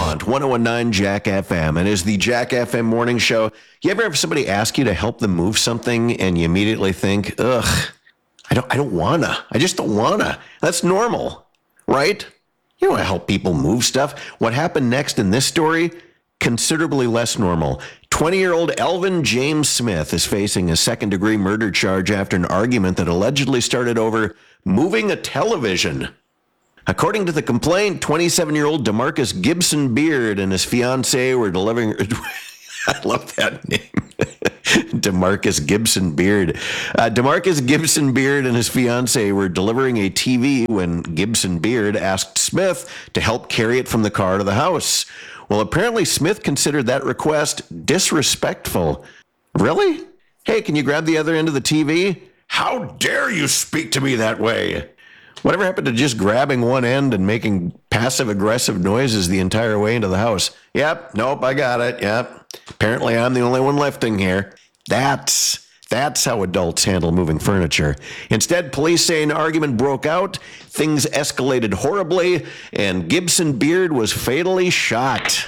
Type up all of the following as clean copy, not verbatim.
want. 1019 Jack FM. And is the Jack FM morning show. You ever have somebody ask you to help them move something and you immediately think, ugh, I don't wanna. I just don't wanna. That's normal, right? You don't want to help people move stuff. What happened next in this story? Considerably less normal. 20-year-old Elvin James Smith is facing a second-degree murder charge after an argument that allegedly started over moving a television. According to the complaint, 27-year-old DeMarcus Gibson Beard and his fiancée were delivering... I love that name. DeMarcus Gibson Beard. DeMarcus Gibson Beard and his fiancée were delivering a TV when Gibson Beard asked Smith to help carry it from the car to the house. Well, apparently Smith considered that request disrespectful. Really? Hey, can you grab the other end of the TV? How dare you speak to me that way? Whatever happened to just grabbing one end and making passive-aggressive noises the entire way into the house? Yep, nope, I got it, yep. Apparently I'm the only one lifting here. That's how adults handle moving furniture. Instead, police say an argument broke out, things escalated horribly, and Gibson Beard was fatally shot.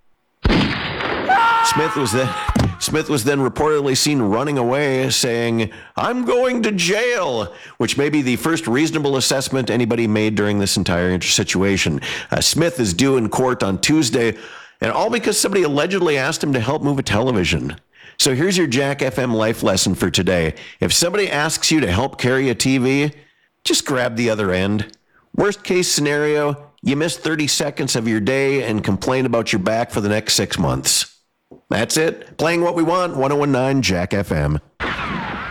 Smith was then reportedly seen running away, saying, "I'm going to jail," which may be the first reasonable assessment anybody made during this entire situation. Smith is due in court on Tuesday, and all because somebody allegedly asked him to help move a television. So here's your Jack FM life lesson for today. If somebody asks you to help carry a TV, just grab the other end. Worst case scenario, you miss 30 seconds of your day and complain about your back for the next 6 months. That's it. Playing what we want, 1019 Jack FM.